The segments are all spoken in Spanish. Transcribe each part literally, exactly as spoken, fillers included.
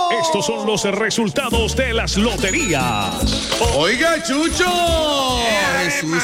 Estos son los resultados de las loterías. Oiga, Chucho. Jesús.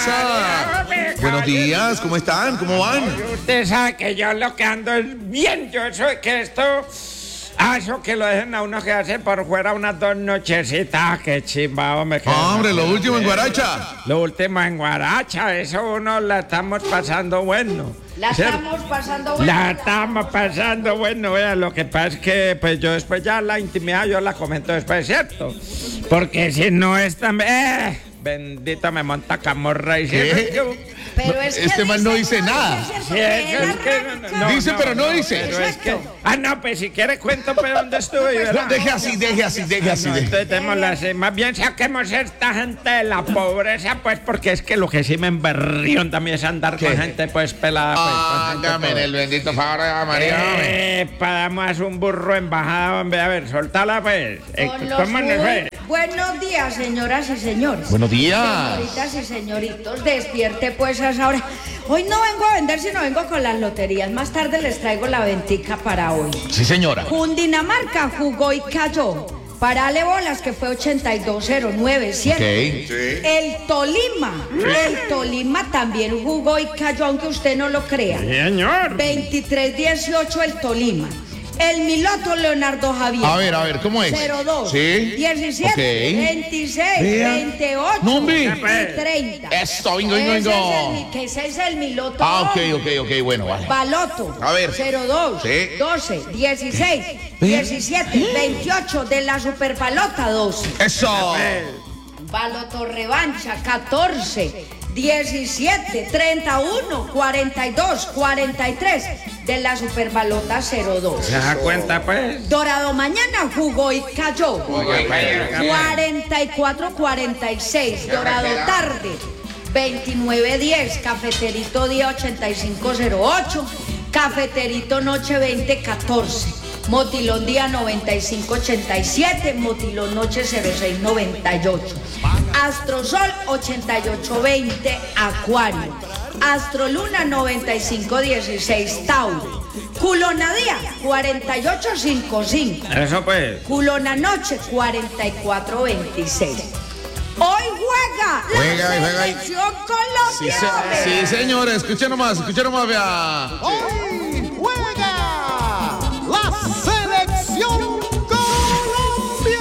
Buenos días, ¿cómo están? ¿Cómo van? Usted sabe que yo lo que ando es bien, yo soy que esto... Ah, eso que lo dejen a uno que hace por fuera unas dos nochecitas, qué chimba, hombre. Ah, hombre, lo último en Guaracha. Lo último en Guaracha, eso uno la estamos pasando bueno. La estamos pasando bueno. La estamos pasando bueno, vea, lo que pasa es que pues yo después ya la intimidad yo la comento después, ¿cierto? Porque si no es tan... Eh, bendito me monta camorra y si Pero No, es que este man no dice nada. Sí, eso es que no, no, Dice, no, pero no no, dice. pero es que, ah, no, pues si quiere cuento pero dónde estuve, ¿verdad? No, deje así, deje así, deje así. No, deje. entonces démoslo así. Más bien saquemos a esta gente de la pobreza, pues, porque es que lo que sí me emberrión también es andar ¿Qué? con gente, pues, pelada, pues. con gente Ándame en pobre. el bendito favor de María. Eh, damos un burro embajada, hombre. A ver, soltala, pues. Eh, Con los ¿Cómo nos fue? Buenos días, señoras y señores. Buenos días. Señoritas y señoritos, despierte pues a esa hora. Hoy no vengo a vender, sino vengo con las loterías. Más tarde les traigo la ventica para hoy. Sí, señora. Cundinamarca jugó y cayó. Parale bolas, que fue ochenta y dos cero nueve siete. Ok. El Tolima, el Tolima también jugó y cayó, aunque usted no lo crea. Señor. veintitrés dieciocho el Tolima. El Miloto Leonardo Javier. A ver, a ver, ¿cómo es? cero dos. Sí. diecisiete. Ok. veintiséis. Vea. veintiocho. No, hombre. Y treinta. Eso, bingo, bingo, Ese bingo. es el mi- que ese es el Miloto. Ah, ok, ok, ok, bueno, vale. Baloto. A ver. cero dos. Sí. doce. dieciséis. diecisiete. veintiocho de la Superbalota doce. Eso. Baloto revancha catorce, diecisiete, treinta y uno, cuarenta y dos, cuarenta y tres de la Superbalota cero dos. ¿Se da cuenta, pues? Dorado mañana jugó y cayó. Oiga, pues. cuarenta y cuatro, cuarenta y seis. Dorado tarde veintinueve diez. Cafeterito día ochenta y cinco cero ocho. Cafeterito noche veinte catorce. Motilón día noventa y cinco ochenta y siete, Motilón noche cero seis noventa y ocho. Astrosol ochenta y ocho veinte Acuario. Astroluna noventa y cinco dieciséis Tauro. Culona día cuarenta y ocho cincuenta y cinco. Eso, pues. Culona noche cuarenta y cuatro veintiséis. Hoy juega la Juega, juega. selección Sí, colombiana. se- sí, señora, escucha nomás, escucha nomás, vea. Hoy juega la selección Colombia.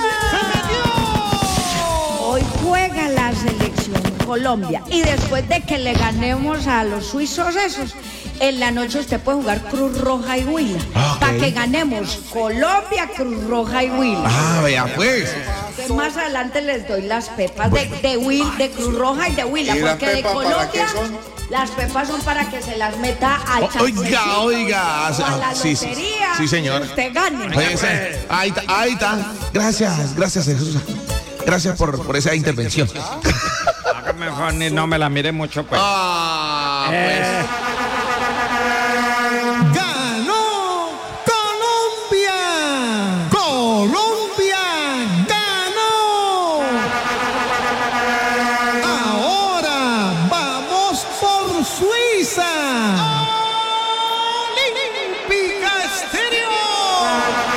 Hoy juega la selección Colombia. Y después de que le ganemos a los suizos esos, en la noche usted puede jugar Cruz Roja y Huila. Ah, ok. Para que ganemos Colombia, Cruz Roja y Huila. Ah, vea, pues. Que más adelante les doy las pepas de, de, Huil- de Cruz Roja y de Huila. ¿Y las Porque de pepas para Colombia, qué son? las pepas son para que se las meta al O- oiga, chancecito oiga. o a la Sí, sí, lotería. sí, señor. Que usted gane. Oye, ese- ahí está, ahí está. Gracias, gracias, Jesús. Gracias por, por esa intervención. Haga mejor ni no me la mire mucho, pues. Ah, pues. Eh.